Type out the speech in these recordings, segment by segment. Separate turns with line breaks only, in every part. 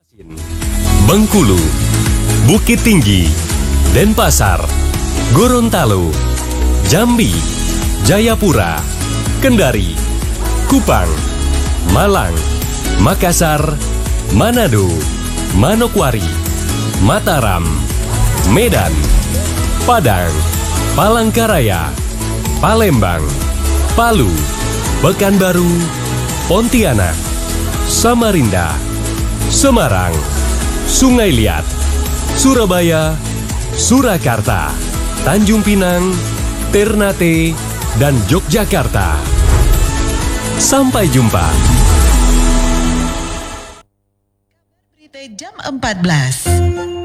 Bengkulu, Bukit Tinggi, Denpasar, Gorontalo, Jambi, Jayapura, Kendari, Kupang, Malang, Makassar, Manado, Manokwari, Mataram, Medan, Padang, Palangkaraya, Palembang, Palu, Pekanbaru, Pontianak, Samarinda, Semarang, Sungai Liat, Surabaya, Surakarta, Tanjung Pinang, Ternate, dan Yogyakarta. Sampai jumpa.
Berita jam 14.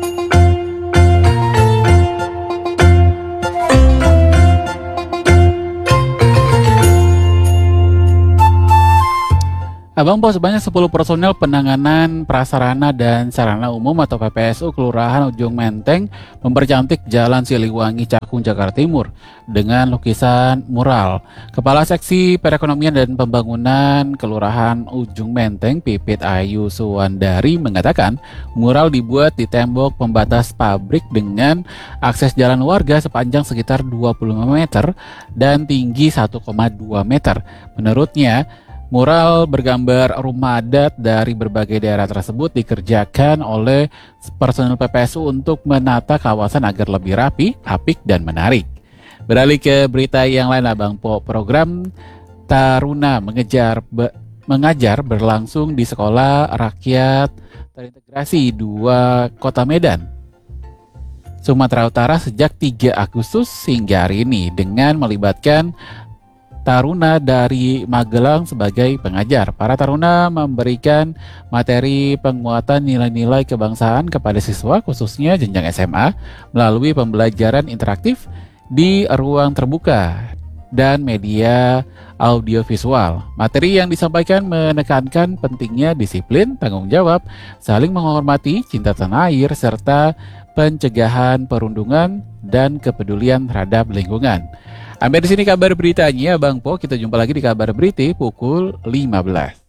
Abang Po, sebanyak 10 personel penanganan prasarana dan sarana umum atau PPSU Kelurahan Ujung Menteng mempercantik Jalan Siliwangi Cakung, Jakarta Timur dengan lukisan mural. Kepala Seksi Perekonomian dan Pembangunan Kelurahan Ujung Menteng, Pipit Ayu Suwandari, mengatakan mural dibuat di tembok pembatas pabrik dengan akses jalan warga sepanjang sekitar 25 meter dan tinggi 1,2 meter. Menurutnya, mural bergambar rumah adat dari berbagai daerah tersebut dikerjakan oleh personel PPSU untuk menata kawasan agar lebih rapi, apik, dan menarik. Beralih ke berita yang lain, Abang Po, program Taruna Mengajar berlangsung di Sekolah Rakyat Terintegrasi 2 Kota Medan, Sumatera Utara sejak 3 Agustus hingga hari ini dengan melibatkan taruna dari Magelang sebagai pengajar. Para taruna memberikan materi penguatan nilai-nilai kebangsaan kepada siswa khususnya jenjang SMA melalui pembelajaran interaktif di ruang terbuka dan media audiovisual. Materi yang disampaikan menekankan pentingnya disiplin, tanggung jawab, saling menghormati, cinta tanah air, serta pencegahan perundungan dan kepedulian terhadap lingkungan. Sampai di sini kabar beritanya, Bang Po. Kita jumpa lagi di kabar berita pukul 15.